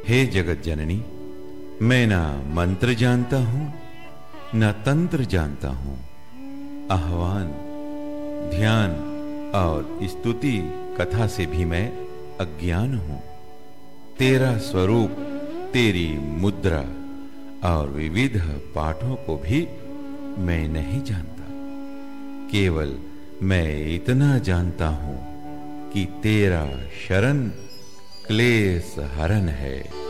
हे जगत जननी, मैं ना मंत्र जानता हूं न तंत्र जानता हूं। आह्वान, ध्यान और स्तुति कथा से भी मैं अज्ञान हूं। तेरा स्वरूप, तेरी मुद्रा और विविध पाठों को भी मैं नहीं जानता। केवल मैं इतना जानता हूं कि तेरा शरण क्लेश हरण है।